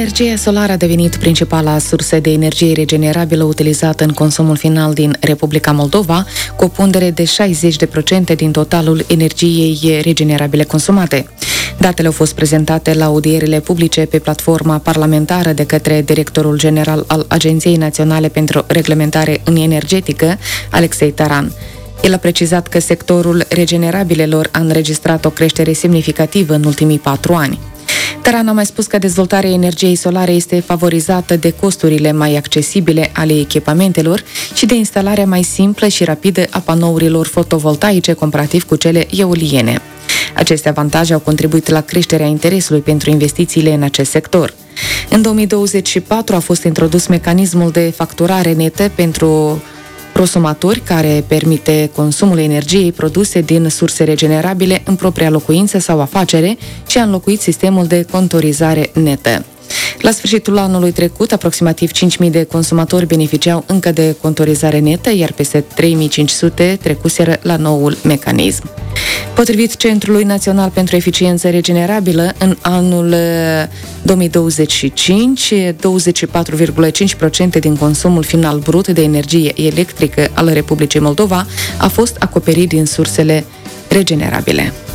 Energia solară a devenit principala sursă de energie regenerabilă utilizată în consumul final din Republica Moldova, cu o pondere de 60% din totalul energiei regenerabile consumate. Datele au fost prezentate la audierile publice pe platforma parlamentară de către directorul general al Agenției Naționale pentru Reglementare în Energetică, Alexei Taran. El a precizat că sectorul regenerabilelor a înregistrat o creștere semnificativă în ultimii 4 ani. Taran a mai spus că dezvoltarea energiei solare este favorizată de costurile mai accesibile ale echipamentelor și de instalarea mai simplă și rapidă a panourilor fotovoltaice comparativ cu cele eoliene. Aceste avantaje au contribuit la creșterea interesului pentru investițiile în acest sector. În 2024 a fost introdus mecanismul de facturare netă pentru prosumatori, care permite consumul energiei produse din surse regenerabile în propria locuință sau afacere și a înlocuit sistemul de contorizare netă. La sfârșitul anului trecut, aproximativ 5.000 de consumatori beneficiau încă de contorizare netă, iar peste 3.500 trecuseră la noul mecanism. Potrivit Centrului Național pentru Eficiență Regenerabilă, în anul 2025, 24,5% din consumul final brut de energie electrică al Republicii Moldova a fost acoperit din sursele regenerabile.